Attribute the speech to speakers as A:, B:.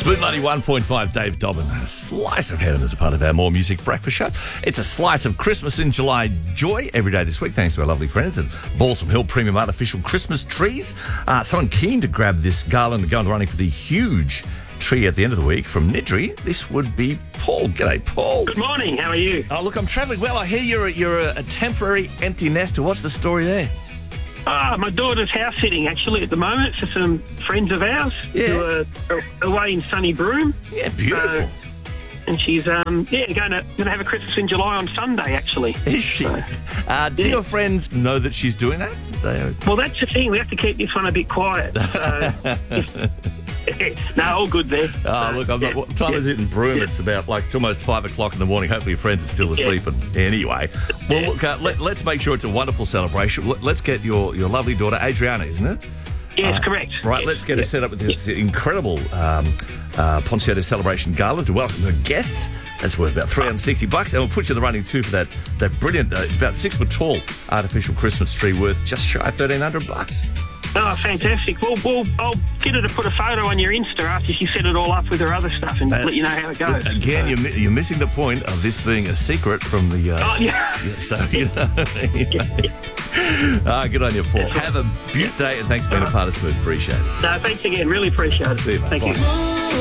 A: Smooth 91.5, Dave Dobbin. A slice of heaven as a part of our More Music Breakfast Show. It's a slice of Christmas in July joy every day this week, thanks to our lovely friends at Balsam Hill Premium Artificial Christmas Trees. Someone keen to grab this garland and go on the running for the huge tree at the end of the week from Niddrie. This would be Paul. G'day, Paul.
B: Good morning. How are you?
A: Oh, look, I'm travelling well. I hear you're a temporary empty nester. What's the story there?
B: My daughter's house sitting actually at the moment for some friends of ours who are away in sunny Broome.
A: Yeah, beautiful.
B: And she's going to have a Christmas in July on Sunday actually.
A: Is she? Do your friends know that she's doing that?
B: Well, that's the thing. We have to keep this one a bit quiet. No, all good there.
A: What time is it in Broome? It's about almost 5 o'clock in the morning. Hopefully your friends are still asleep. Anyway, well, look, let's make sure it's a wonderful celebration. Let's get your lovely daughter, Adriana, isn't it?
B: Yes, correct.
A: Right,
B: yes.
A: Let's get her set up with this incredible Ponciano celebration gala to welcome her guests. That's worth about $360, and we'll put you in the running too for that brilliant, it's about 6 foot tall artificial Christmas tree worth just shy of $1,300.
B: Oh, fantastic. Well, I'll get her to put a photo on your Insta after she set it all up with her other stuff and let you know how it goes.
A: Again, you're missing the point of this being a secret from the... Good on you, Paul. Have a beaut day, and thanks for being a part of Smooth. Appreciate it.
B: No, thanks again. Really appreciate it.
A: See you, mate.
B: Thank you.